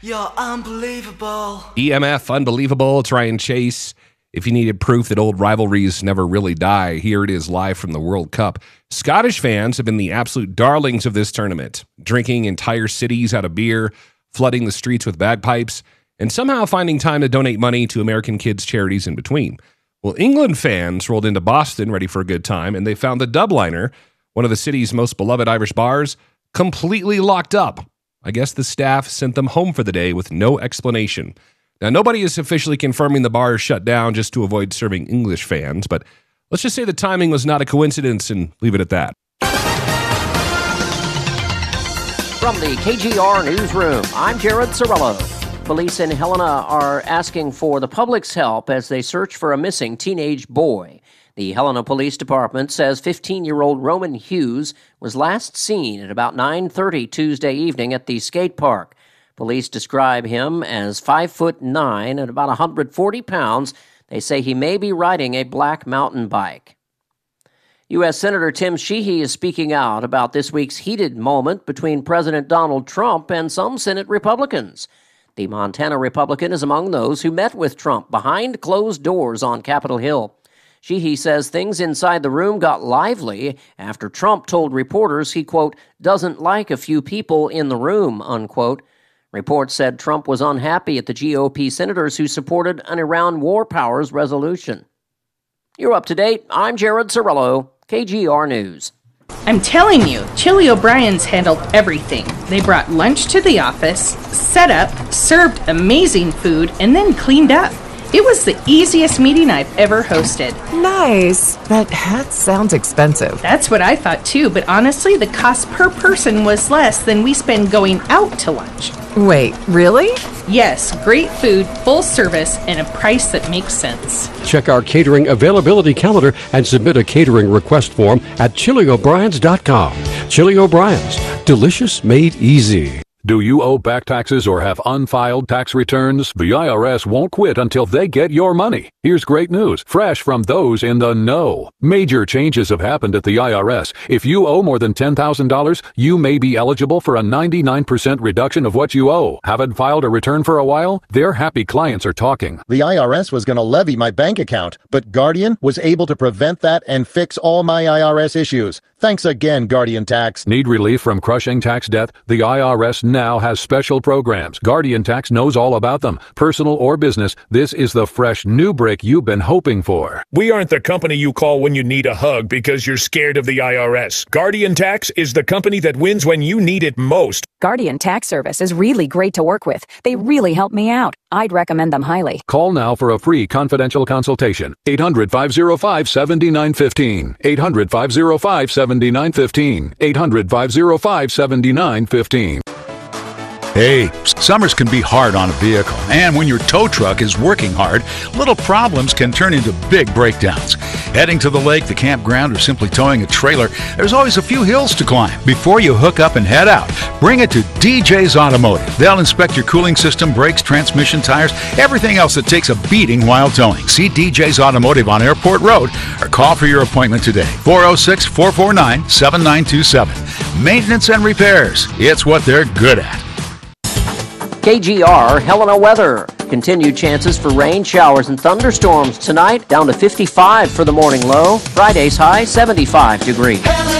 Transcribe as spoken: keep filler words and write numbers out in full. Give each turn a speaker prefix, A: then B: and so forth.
A: You're unbelievable.
B: E M F, Unbelievable, Try and Chase. If you needed proof that old rivalries never really die, here it is live from the World Cup. Scottish fans have been the absolute darlings of this tournament, drinking entire cities out of beer, flooding the streets with bagpipes, and somehow finding time to donate money to American kids' charities in between. Well, England fans rolled into Boston ready for a good time, and they found the Dubliner, one of the city's most beloved Irish bars, completely locked up. I guess the staff sent them home for the day with no explanation. Now, nobody is officially confirming the bar is shut down just to avoid serving English fans, but let's just say the timing was not a coincidence and leave it at that.
C: From the K G R Newsroom, I'm Jared Cirillo. Police in Helena are asking for the public's help as they search for a missing teenage boy. The Helena Police Department says fifteen-year-old Roman Hughes was last seen at about nine thirty Tuesday evening at the skate park. Police describe him as five foot nine and about one hundred forty pounds. They say he may be riding a black mountain bike. U S Senator Tim Sheehy is speaking out about this week's heated moment between President Donald Trump and some Senate Republicans. The Montana Republican is among those who met with Trump behind closed doors on Capitol Hill. Sheehy says things inside the room got lively after Trump told reporters he, quote, doesn't like a few people in the room, unquote. Reports said Trump was unhappy at the G O P senators who supported an Iran war powers resolution. You're up to date. I'm Jared Cirillo, K G R News.
D: I'm telling you, Chili O'Brien's handled everything. They brought lunch to the office, set up, served amazing food, and then cleaned up. It was the easiest meeting I've ever hosted.
E: Nice, but that sounds expensive.
D: That's what I thought too, but honestly, the cost per person was less than we spend going out to lunch.
E: Wait, really?
D: Yes, great food, full service, and a price that makes sense.
F: Check our catering availability calendar and submit a catering request form at chili o'briens dot com. Chili O'Brien's, delicious made easy.
G: Do you owe back taxes or have unfiled tax returns? The I R S won't quit until they get your money. Here's great news, fresh from those in the know. Major changes have happened at the I R S. If you owe more than ten thousand dollars, you may be eligible for a ninety-nine percent reduction of what you owe. Haven't filed a return for a while? Their happy clients are talking.
H: The I R S was going to levy my bank account, but Guardian was able to prevent that and fix all my I R S issues. Thanks again, Guardian Tax.
G: Need relief from crushing tax debt? The I R S now has special programs. Guardian Tax knows all about them. Personal or business, this is the fresh new break you've been hoping for.
I: We aren't the company you call when you need a hug because you're scared of the I R S. Guardian Tax is the company that wins when you need it most.
J: Guardian Tax Service is really great to work with. They really help me out. I'd recommend them highly.
G: Call now for a free confidential consultation. eight hundred, five oh five, seven nine one five. eight hundred, five oh five, seven nine one five. eight hundred, five oh five, seven nine one five.
K: Hey, summers can be hard on a vehicle, and when your tow truck is working hard, little problems can turn into big breakdowns. Heading to the lake, the campground, or simply towing a trailer, there's always a few hills to climb. Before you hook up and head out, bring it to D J's Automotive. They'll inspect your cooling system, brakes, transmission, tires, everything else that takes a beating while towing. See D J's Automotive on Airport Road or call for your appointment today. four oh six, four four nine, seven nine two seven. Maintenance and repairs, it's what they're good at.
C: K G R Helena weather. Continued chances for rain, showers, and thunderstorms tonight. Down to fifty-five for the morning low. Friday's high, seventy-five degrees.